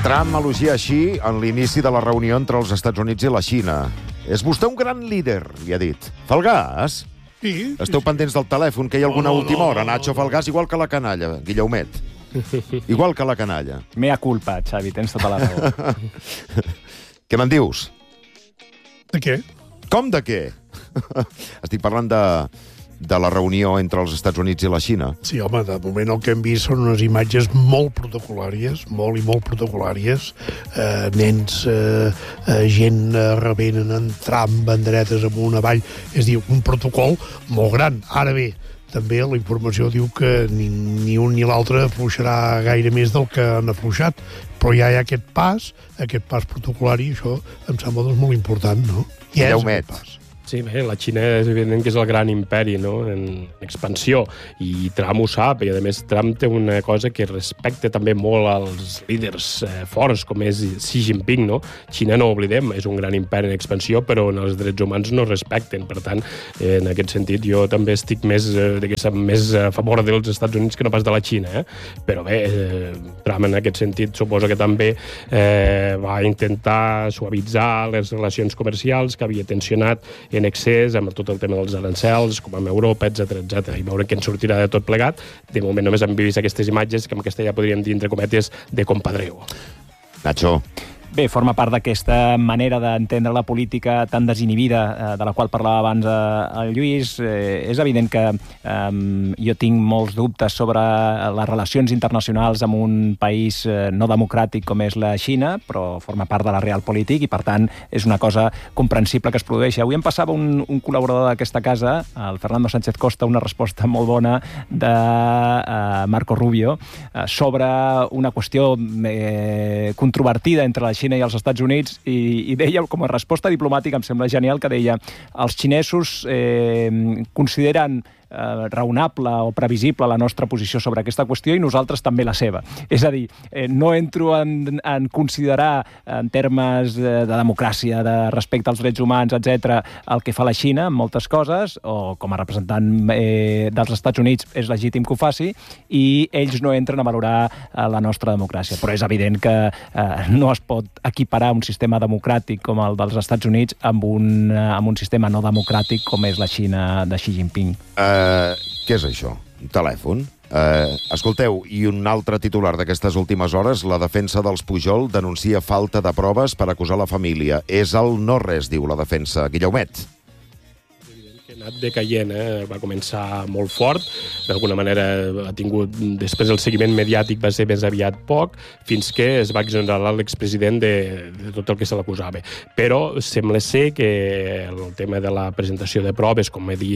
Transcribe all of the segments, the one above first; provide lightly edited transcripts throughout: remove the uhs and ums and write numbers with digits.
Trump elogia així en l'inici de la reunió entre els Estats Units i la Xina. És vostè un gran líder, li ha dit. Falgàs? Sí. Esteu pendents del telèfon, que hi ha alguna última hora. Nacho Falgàs, igual que la canalla, Guillaumet. Igual que la canalla. Mea culpa, Xavi, tens tota la raó. Què me'n dius? De què? Com de què? Estic parlant de la reunió entre els Estats Units i la Xina. Sí, home, de moment el que hem vist són unes imatges molt protocolàries, molt i molt protocolàries. Nens, gent rebent en Trump, banderetes amunt, avall. És a dir, un protocol molt gran. Ara bé, també la informació diu que ni un ni l'altre afluixarà gaire més del que han afluixat, però ja hi ha aquest pas protocolari, això em sembla doncs, molt important, no? I és aquest pas. Sí, bé, la Xina és evident que és el gran imperi, no?, en expansió, i Trump ho sap, i a més Trump té una cosa que respecta també molt als líders forts, com és Xi Jinping, no? Xina, no oblidem, és un gran imperi en expansió, però en els drets humans no respecten. Per tant, en aquest sentit, jo també estic més a favor dels Estats Units que no pas de la Xina, Però bé, Trump en aquest sentit suposo que també va intentar suavitzar les relacions comercials que havia tensionat en excés amb tot el tema dels arancels, com amb Europa, etc. I veure què en sortirà de tot plegat. De moment només hem vist aquestes imatges que en castellà podríem dir, entre cometes, de compadreu. Nacho. Bé, forma part d'aquesta manera d'entendre la política tan desinhibida de la qual parlava abans el Lluís. És evident que jo tinc molts dubtes sobre les relacions internacionals amb un país no democràtic com és la Xina, però forma part de la realpolitik i, per tant, és una cosa comprensible que es produeixi. Avui em passava un col·laborador d'aquesta casa, el Fernando Sánchez Costa, una resposta molt bona de Marco Rubio sobre una qüestió controvertida entre la Xina i els Estats Units, i deia, com a resposta diplomàtica, em sembla genial, que deia els xinesos consideren raonable o previsible la nostra posició sobre aquesta qüestió i nosaltres també la seva. És a dir, no entro en considerar en termes de democràcia, de respecte als drets humans, etc., el que fa la Xina en moltes coses, o com a representant dels Estats Units és legítim que ho faci, i ells no entren a valorar la nostra democràcia. Però és evident que no es pot equiparar un sistema democràtic com el dels Estats Units amb un sistema no democràtic com és la Xina de Xi Jinping. Què és això? Un telèfon? Escolteu, i un altre titular d'aquestes últimes hores, la defensa dels Pujol denuncia falta de proves per acusar la família. És el no-res, diu la defensa. Guillaumet. Anat decaient, va començar molt fort, d'alguna manera ha tingut, després el seguiment mediàtic va ser més aviat poc, fins que es va exonerar l'expresident de tot el que se l'acusava. Però sembla ser que el tema de la presentació de proves, com s'ha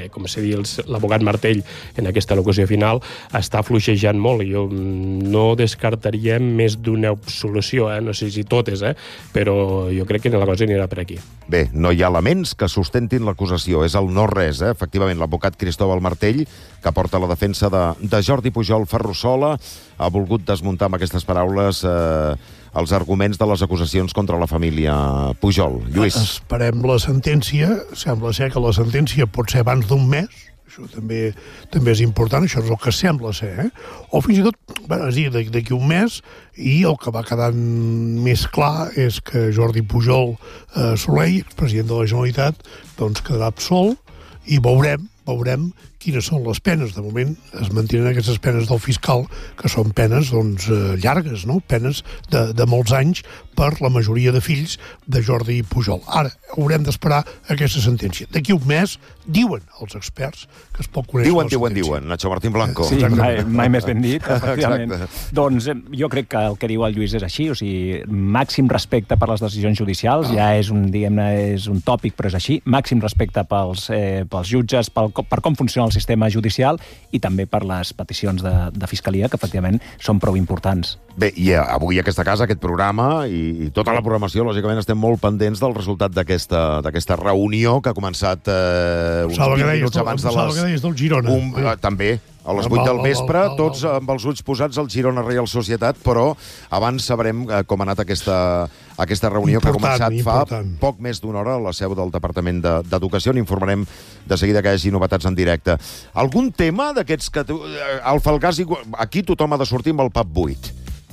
dit l'abogat Martell en aquesta locució final, està fluixejant molt, i jo no descartaria més d'una absolució, no sé si totes, però jo crec que la cosa anirà per aquí. Bé, no hi ha elements que sustentin l'acusació, és el no-res, efectivament. L'advocat Cristóbal Martell, que porta la defensa de Jordi Pujol Ferrusola, ha volgut desmuntar amb aquestes paraules els arguments de les acusacions contra la família Pujol. Lluís. Esperem la sentència. Sembla ser que la sentència pot ser abans d'un mes. Això també és important, això és el que sembla ser, O fins i tot, és a dir, d'aquí un mes, i el que va quedant més clar és que Jordi Pujol Soley, expresident de la Generalitat, doncs quedarà absolt, i veurem quines són les penes. De moment es mantenen aquestes penes del fiscal, que són penes llargues, penes de molts anys per la majoria de fills de Jordi Pujol. Ara, haurem d'esperar aquesta sentència. D'aquí un mes, diuen els experts que es pot conèixer la sentència. Diuen, Nacho Martín Blanco. Sí, mai més ben dit, efectivament. Doncs jo crec que el que diu el Lluís és així, o sigui, màxim respecte per les decisions judicials, ja és un tòpic, però és així, màxim respecte pels jutges, per com funciona el sistema judicial, i també per les peticions de fiscalia, que efectivament són prou importants. Bé, i avui aquesta casa, aquest programa, i tota la programació, lògicament, estem molt pendents del resultat d'aquesta reunió que ha començat uns 20 minuts abans de les... Pensava que deies del Girona. També, a les 8 del vespre, tots amb els ulls posats al Girona Reial Societat, però abans sabrem com ha anat aquesta reunió que ha començat fa poc més d'una hora a la seu del Departament d'Educació. N'informarem de seguida que hi hagi novetats en directe. Algun tema d'aquests que... Al Falgàs, aquí tothom ha de sortir amb el pap buit.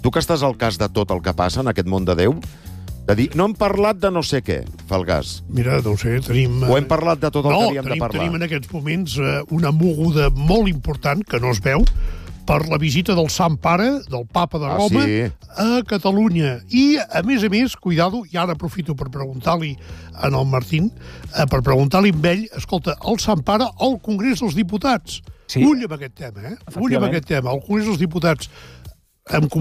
Tu que estàs al cas de tot el que passa en aquest món de Déu, de dir, no hem parlat de no sé què, Falgàs. Mira, no ho sé, tenim... O hem parlat de tot el que havíem de parlar? Tenim en aquests moments una moguda molt important, que no es veu, per la visita del Sant Pare, del Papa de Roma, a Catalunya. I, a més, cuidado, i ara aprofito per preguntar-li a el Martín, per preguntar-li amb ell, escolta, el Sant Pare al Congrés dels Diputats. Sí. Ull amb aquest tema, Ull amb aquest tema. Al Congrés dels Diputats, amb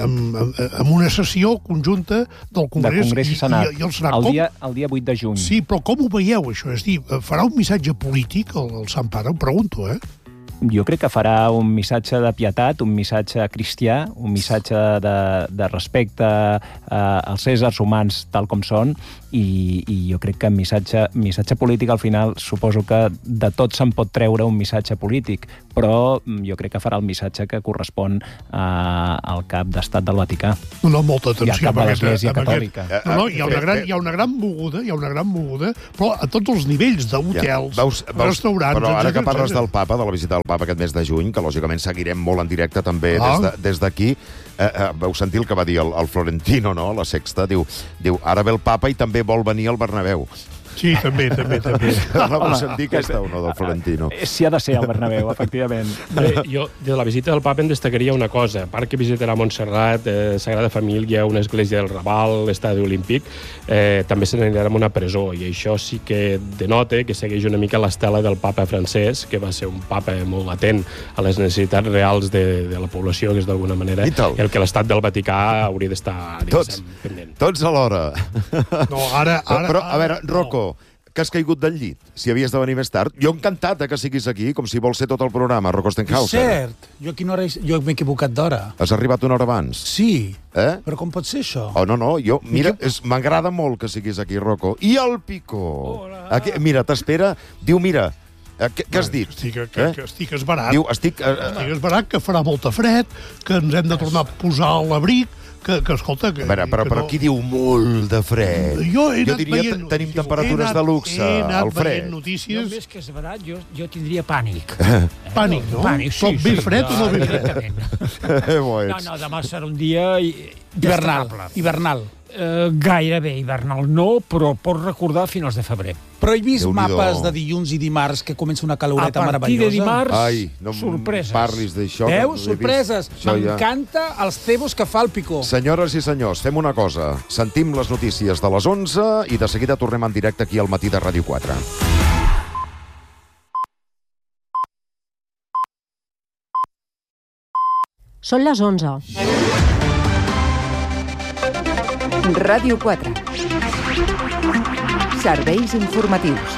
una sessió conjunta del Congrés i Senat, i el Senat. El dia 8 de juny. Sí, però com ho veieu, això? És dir, farà un missatge polític, el Sant Pare? Ho pregunto, Jo crec que farà un missatge de pietat, un missatge cristià, un missatge de respecte als éssers humans tal com són, i jo crec que missatge polític al final suposo que de tot se'n pot treure un missatge polític, però jo crec que farà el missatge que correspon al cap d'estat del Vaticà. No, molta atenció. I al cap de l'Església Catòlica. Hi ha una gran moguda, però a tots els nivells d'hotels, restaurants... Però ara que parles del Papa, de la visita del Papa aquest mes de juny, que lògicament seguirem molt en directe també des d'aquí, vau sentir el que va dir el Florentino, no?, a La Sexta, diu, ara ve el Papa i també vol venir al Bernabéu. Sí, també. La vau sentir aquesta o no, del Florentino? Sí, ha de ser al Bernabéu, efectivament. Jo, de la visita del Papa en destacaria una cosa. A part que visitarà Montserrat, Sagrada Família, una església del Raval, l'estadi olímpic, també se n'anirà a una presó, i això sí que denota que segueix una mica l'estela del Papa francès, que va ser un papa molt atent a les necessitats reals de la població, que és d'alguna manera el que l'estat del Vaticà hauria d'estar pendent. Tots alhora. No, ara... Però, a veure, Rocco, que has caigut del llit, si havies de venir més tard. Jo encantat que siguis aquí, com si vols ser tot el programa, Rocco Stenghausen. Cert, jo m'he equivocat d'hora. Has arribat una hora abans? Sí, però com pot ser això? Oh, no, mira, m'agrada molt que siguis aquí, Rocco. I el Picó? Mira, t'espera, diu, mira, què has dit? Estic esbarat. Diu, estic esbarat, que farà molta fred, que ens hem de tornar a posar a l'abric, que escolta... Però qui diu molt de fred? Jo diria que tenim temperatures de luxe, al fred. Jo més que esbarat, jo tindria pànic. Pànic, no? Pànic, sí. Ben fred o no ben fred? No, demà serà un dia hivernal. Gairebé hivernal no, però pot recordar finals de febrer. Però he vist mapes de dilluns i dimarts que comença una caloreta meravellosa. A partir de dimarts, no sorpreses. Parlis d'això. Veus? Sorpreses. M'encanta els cebos que fa el Picó. Senyores i senyors, fem una cosa. Sentim les notícies de les 11 i de seguida tornem en directe aquí al Matí de Ràdio 4. Són les 11. Ràdio 4. Serveis informatius.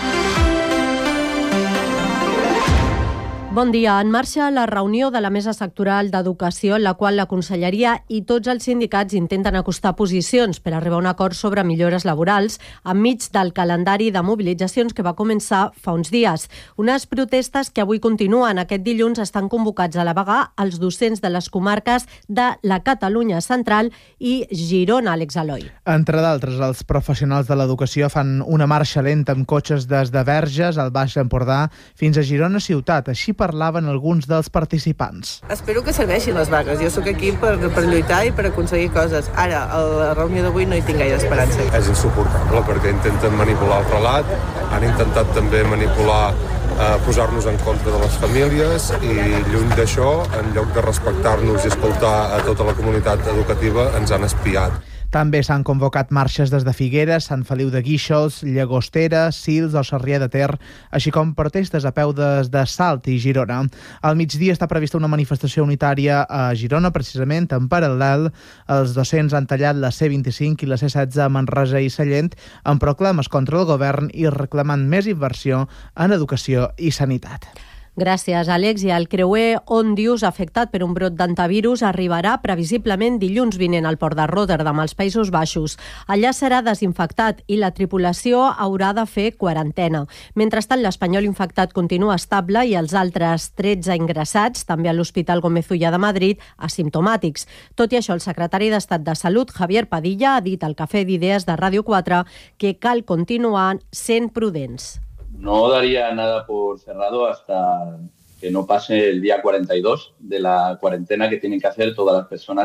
Bon dia. En marxa la reunió de la Mesa Sectorial d'Educació, en la qual la Conselleria i tots els sindicats intenten acostar posicions per arribar a un acord sobre millores laborals enmig del calendari de mobilitzacions que va començar fa uns dies. Unes protestes que avui continuen. Aquest dilluns estan convocats a la vaga els docents de les comarques de la Catalunya Central i Girona, Àlex Eloi. Entre d'altres, els professionals de l'educació fan una marxa lenta amb cotxes des de Verges, al Baix Empordà, fins a Girona ciutat. Així parlaven alguns dels participants. Espero que serveixin les vagues. Jo sóc aquí per lluitar i per aconseguir coses. Ara, a la reunió d'avui no hi tinc gaire esperança. És insuportable perquè intenten manipular el relat, han intentat també manipular posar-nos en contra de les famílies i lluny d'això, en lloc de respectar-nos i escoltar a tota la comunitat educativa, ens han espiat. També s'han convocat marxes des de Figueres, Sant Feliu de Guíxols, Llagostera, Sils o Sarrià de Ter, així com protestes a peu des de Salt i Girona. Al migdia està prevista una manifestació unitària a Girona, precisament en paral·lel. Els docents han tallat la C25 i la C16 a Manresa i Sallent amb proclames contra el govern i reclamant més inversió en educació i sanitat. Gràcies, Àlex. I el creuer Ondius, afectat per un brot d'antivirus, arribarà previsiblement dilluns vinent al port de Rotterdam, als Països Baixos. Allà serà desinfectat i la tripulació haurà de fer quarantena. Mentrestant, l'espanyol infectat continua estable i els altres 13 ingressats, també a l'Hospital Gómez Ulla de Madrid, asimptomàtics. Tot i això, el secretari d'Estat de Salut, Javier Padilla, ha dit al Cafè d'Idees de Ràdio 4 que cal continuar sent prudents. No daría nada por cerrado hasta que no pase el día 42 de la cuarentena que tienen que hacer todas las personas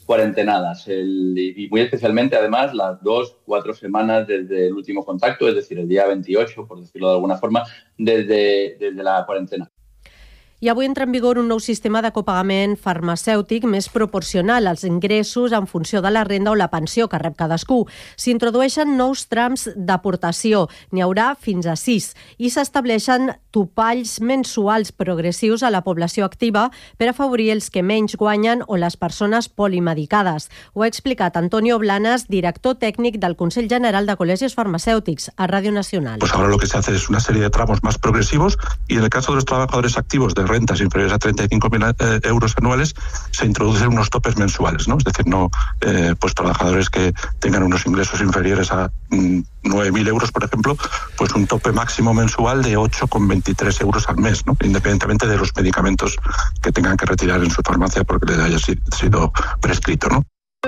cuarentenadas y muy especialmente, además, las 2-4 semanas desde el último contacto, es decir, el día 28, por decirlo de alguna forma, desde la cuarentena. I avui entra en vigor un nou sistema de copagament farmacèutic més proporcional als ingressos en funció de la renda o la pensió que rep cadascú. S'introdueixen nous trams d'aportació, n'hi haurà fins a 6, i s'estableixen topalls mensuals progressius a la població activa per afavorir els que menys guanyen o les persones polimedicades. Ho ha explicat Antonio Blanes, director técnic del Consell General de Col·legis Farmacèutics, a Radio Nacional. Pues ahora lo que se hace es una serie de tramos más progresivos y en el caso de los trabajadores activos de rentas inferiores a 35.000 euros anuales se introducen unos topes mensuales, ¿no? Es decir, no pues trabajadores que tengan unos ingresos inferiores a 9.000 euros, por ejemplo, pues un tope máximo mensual de 8,23 euros al mes, ¿no? Independientemente de los medicamentos que tengan que retirar en su farmacia porque les haya sido prescrito, ¿no?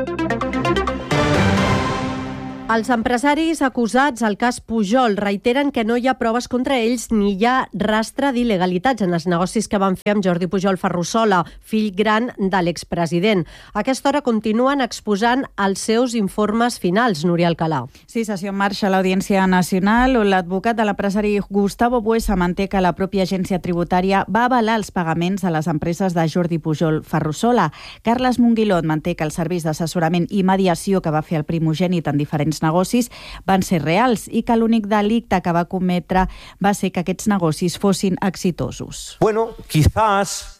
Els empresaris acusats al cas Pujol reiteren que no hi ha proves contra ells ni hi ha rastre d'il·legalitats en els negocis que van fer amb Jordi Pujol Ferrusola, fill gran de l'expresident. A aquesta hora continuen exposant els seus informes finals, Núria Alcalà. Sí, sessió en marxa a l'Audiència Nacional, on l'advocat de l'empresari Gustavo Buesa manté que la pròpia agència tributària va avalar els pagaments a les empreses de Jordi Pujol Ferrusola. Carles Monguilot manté que els serveis d'assessorament i mediació que va fer el primogènit en diferents negocis van ser reals i que l'únic delicte que va cometre va ser que aquests negocis fossin exitosos. Bueno, quizás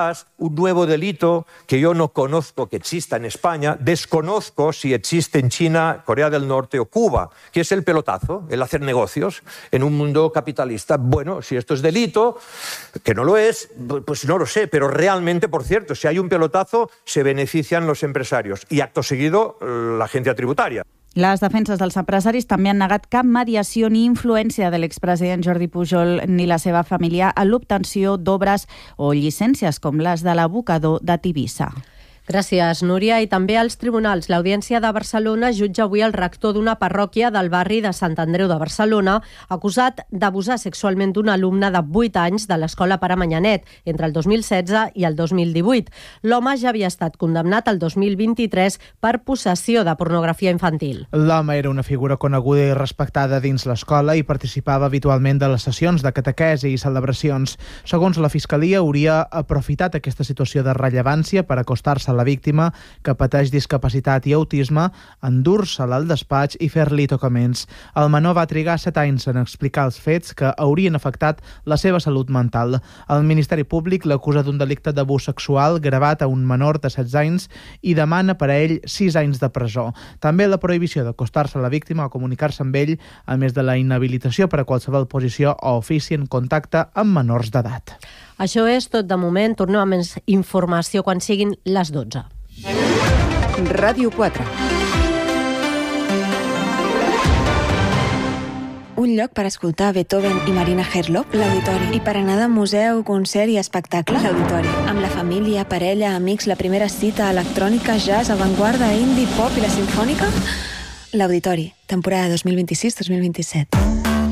un nuevo delito que yo no conozco que exista en España, desconozco si existe en China, Corea del Norte o Cuba, que es el pelotazo, el hacer negocios en un mundo capitalista. Bueno, si esto es delito, que no lo es, pues no lo sé, pero realmente, por cierto, si hay un pelotazo, se benefician los empresarios y acto seguido la agencia tributaria. Les defenses dels empresaris també han negat cap mediació ni influència de l'expresident Jordi Pujol ni la seva família en l'obtenció d'obres o llicències com les de l'abocador de Tivissa. Gràcies, Núria. I també als tribunals. L'Audiència de Barcelona jutja avui el rector d'una parròquia del barri de Sant Andreu de Barcelona, acusat d'abusar sexualment d'un alumne de 8 anys de l'escola Pare Manyanet entre el 2016 i el 2018. L'home ja havia estat condemnat el 2023 per possessió de pornografia infantil. L'home era una figura coneguda i respectada dins l'escola i participava habitualment de les sessions de catequesi i celebracions. Segons la Fiscalia, hauria aprofitat aquesta situació de rellevància per acostar-se a la víctima, que pateix discapacitat i autisme, endur-se-la al despatx i fer-li tocaments. El menor va trigar 7 anys en explicar els fets que haurien afectat la seva salut mental. El Ministeri Públic l'acusa d'un delicte d'abús sexual gravat a un menor de 16 anys i demana per a ell 6 anys de presó. També la prohibició d'acostar-se a la víctima o comunicar-se amb ell, a més de la inhabilitació per a qualsevol posició o ofici en contacte amb menors d'edat. Això és tot de moment. Tornem amb més informació quan siguin les 12. Ràdio 4. Un lloc per escoltar Beethoven i Marina Herlop, l'Auditori. I per anar de museu, concert i espectacle, l'Auditori. Amb la família, parella, amics, la primera cita, electrònica, jazz, avantguarda, indie, pop i la sinfònica, l'Auditori. Temporada 2026-2027.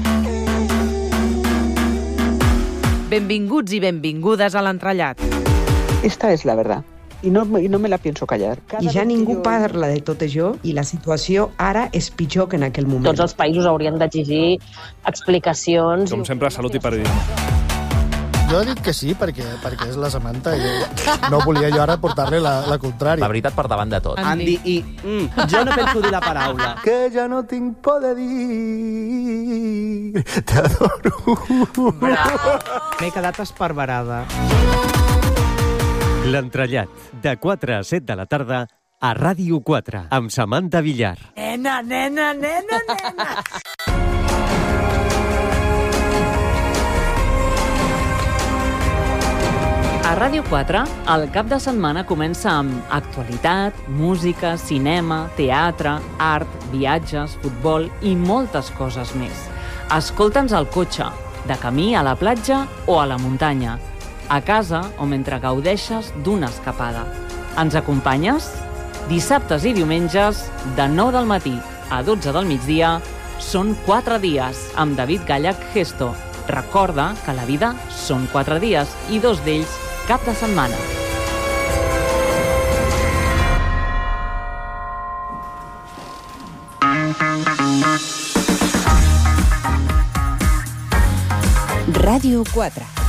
Benvinguts i benvingudes a l'entrellat. Esta es la verdad. I no me la pienso callar. I ja ningú parla de tot això i la situació ara és pitjor que en aquell moment. Tots els països haurien d'exigir explicacions. Com sempre, salut i periodisme. Jo he dit que sí, perquè és la Samantha i no volia jo ara portar-li la contrària. La veritat per davant de tot. Andy i... jo no penso dir la paraula. Que ja no tinc por de dir... Te adoro. M'he quedat esparverada. L'entrellat, de 4 a 7 de la tarda, a Ràdio 4, amb Samantha Villar. Nena, nena, nena, nena. A Ràdio 4, el cap de setmana comença amb actualitat, música, cinema, teatre, art, viatges, futbol i moltes coses més. Escolta'ns al cotxe, de camí a la platja o a la muntanya, a casa o mentre gaudeixes d'una escapada. Ens acompanyes? Dissabtes i diumenges, de 9 del matí a 12 del migdia, són 4 dies, amb David Gallach Gesto. Recorda que la vida són 4 dies i 2 d'ells cap de setmana. Ràdio 4.